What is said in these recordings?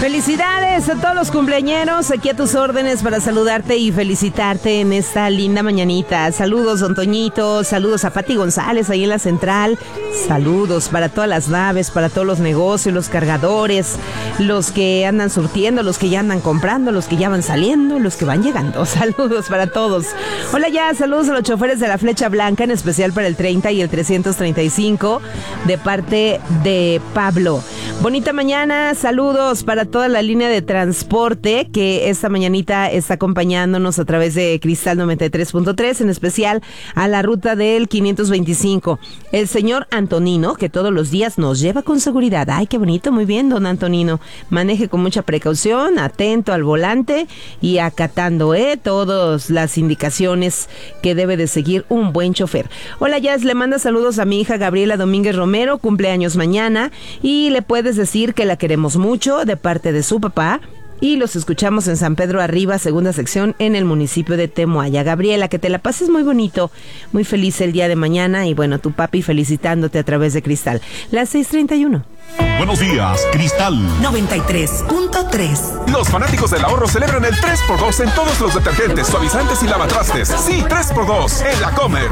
Felicidades a todos los cumpleañeros, aquí a tus órdenes para saludarte y felicitarte en esta linda mañanita. Saludos, don Toñito, saludos a Pati González ahí en la central, saludos para todas las naves, para todos los negocios, los cargadores, los que andan surtiendo, los que ya andan comprando, los que ya van saliendo, los que van llegando. Saludos para todos. Hola ya, saludos a los choferes de la Flecha Blanca, en especial para el 30 y el 335, de parte de Pablo. Bonita mañana, saludos para toda la línea de transporte que esta mañanita está acompañándonos a través de Cristal 93.3, en especial a la ruta del 525. El señor Antonino, que todos los días nos lleva con seguridad. Ay, qué bonito, muy bien, don Antonino. Maneje con mucha precaución, atento al volante y acatando todas las indicaciones que debe de seguir un buen chofer. Hola, Jazz, le manda saludos a mi hija Gabriela Domínguez Romero, cumpleaños mañana, y le puedes decir que la queremos mucho de parte de su papá, y los escuchamos en San Pedro Arriba, segunda sección, en el municipio de Temoaya. Gabriela, que te la pases muy bonito, muy feliz el día de mañana, y bueno, tu papi felicitándote a través de Cristal. Las 6:31. Buenos días, Cristal 93.3. Los fanáticos del ahorro celebran el 3x2 en todos los detergentes, suavizantes y lavatrastes. Sí, 3x2 en la Comer.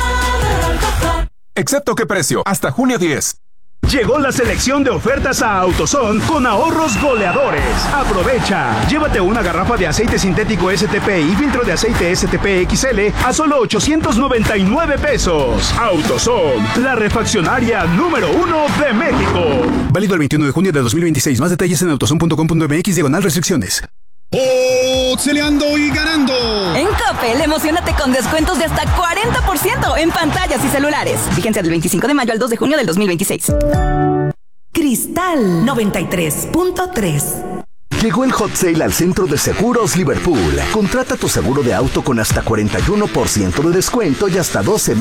Excepto qué precio, hasta junio 10. Llegó la selección de ofertas a AutoZone con ahorros goleadores. Aprovecha. Llévate una garrafa de aceite sintético STP y filtro de aceite STP XL a solo 899 pesos. AutoZone, la refaccionaria número 1 de México. Válido el 21 de junio de 2026. Más detalles en autozone.com.mx/restricciones. Oxeleando y ganando. En Coppel, emocionate con descuentos de hasta 40% en pantallas y celulares. Vigencia del 25 de mayo al 2 de junio del 2026. Cristal 93.3. Llegó el hot sale al Centro de Seguros Liverpool. Contrata tu seguro de auto con hasta 41% de descuento y hasta 12